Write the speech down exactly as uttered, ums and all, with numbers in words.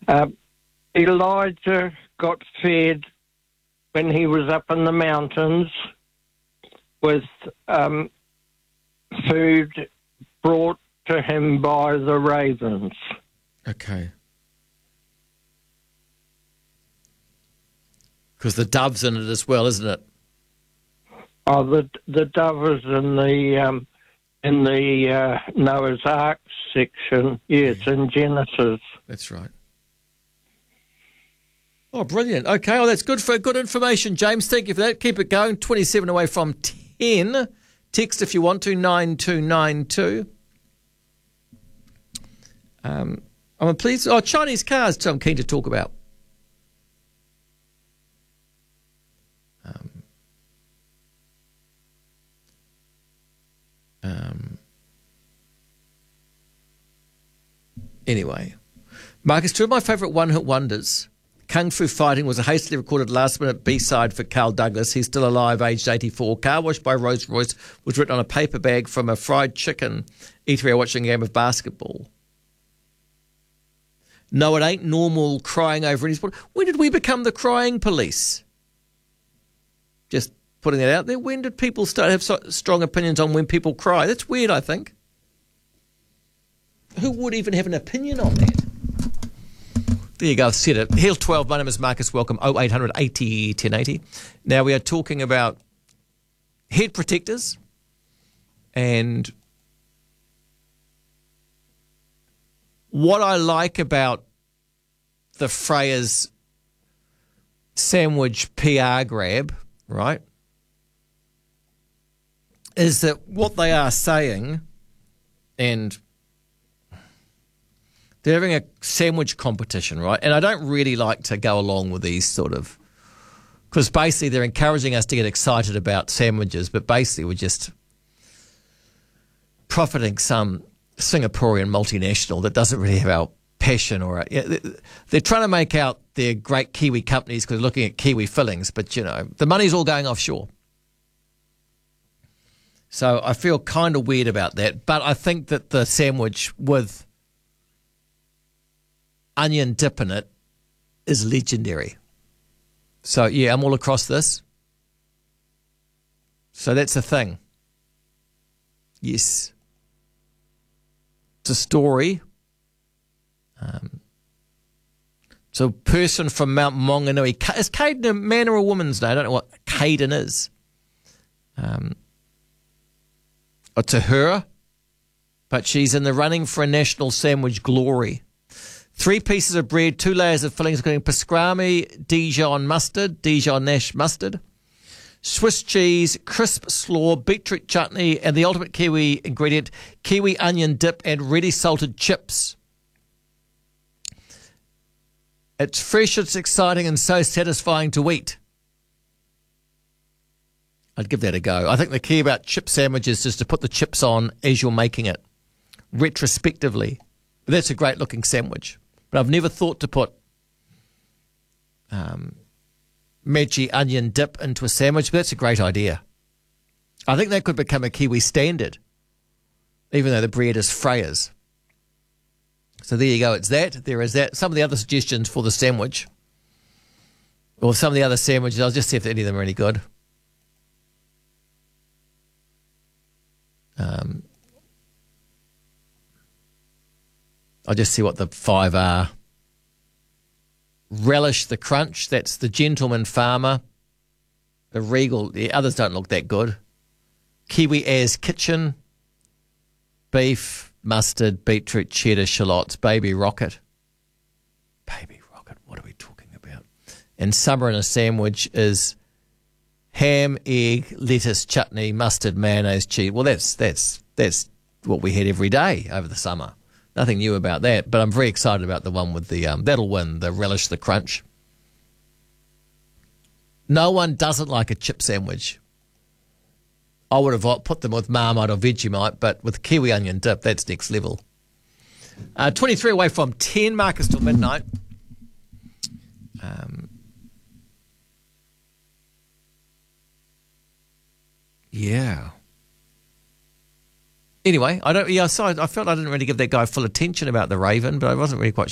Um, Elijah got fed when he was up in the mountains with um, food brought to him by the ravens. Okay. Because the dove's in it as well, isn't it? Oh, the the dove is in the um, in the uh, Noah's Ark section. Yes, yeah. In Genesis. That's right. Oh, brilliant. Okay, well, that's good for good information, James. Thank you for that. Keep it going. twenty-seven away from ten. Text if you want to, nine two nine two. Um, I'm pleased. Oh, Chinese cars, too, I'm keen to talk about. Um, um, anyway, Marcus, two of my favourite one-hit wonders. Kung Fu Fighting was a hastily recorded last-minute B-side for Carl Douglas. He's still alive, aged eighty-four. Car Wash by Rolls Royce was written on a paper bag from a fried chicken eatery watching a game of basketball. No, it ain't normal crying over any sport. When did we become the crying police? Just putting that out there. When did people start to have so strong opinions on when people cry? That's weird, I think. Who would even have an opinion on that? There you go, I've said it. Hill twelve, my name is Marcus. Welcome, oh eight hundred eighty ten eighty. Now we are talking about head protectors and what I like about the Freya's sandwich P R grab, right, is that what they are saying, and they're having a sandwich competition, right? And I don't really like to go along with these sort of, because basically they're encouraging us to get excited about sandwiches, but basically we're just profiting some Singaporean multinational that doesn't really have our passion or yeah, they're trying to make out they're great Kiwi companies because they're looking at Kiwi fillings, but you know the money's all going offshore. So I feel kind of weird about that, but I think that the sandwich with onion dip in it is legendary. So yeah, I'm all across this. So that's the thing. Yes. It's a story. Um, so a person from Mount Maunganui. Is Caden a man or a woman's name? I don't know what Caden is. Um, or to her, but she's in the running for a national sandwich glory. Three pieces of bread, two layers of fillings, including pastrami, Dijon mustard, Dijon Nash mustard, Swiss cheese, crisp slaw, beetroot chutney, and the ultimate Kiwi ingredient, kiwi onion dip and ready salted chips. It's fresh, it's exciting, and so satisfying to eat. I'd give that a go. I think the key about chip sandwiches is to put the chips on as you're making it, retrospectively. But that's a great-looking sandwich. But I've never thought to put um, Maggi onion dip into a sandwich, but that's a great idea. I think that could become a Kiwi standard, even though the bread is Freya's. So there you go. It's that. There is that. Some of the other suggestions for the sandwich, or some of the other sandwiches, I'll just see if any of them are any good. Um, I'll just see what the five are. Relish the Crunch. That's the Gentleman Farmer. The Regal. The others don't look that good. Kiwi As Kitchen. Beef, mustard, beetroot, cheddar, shallots. Baby Rocket. Baby Rocket. What are we talking about? And summer in a sandwich is ham, egg, lettuce, chutney, mustard, mayonnaise, cheese. Well, that's that's that's what we had every day over the summer. Nothing new about that, but I'm very excited about the one with the, um, that'll win, the Relish the Crunch. No one doesn't like a chip sandwich. I would have put them with Marmite or Vegemite, but with kiwi onion dip, that's next level. Uh, twenty-three away from ten, Marcus till midnight. Um, yeah. Anyway, I don't. Yeah, so I felt I didn't really give that guy full attention about the Raven, but I wasn't really quite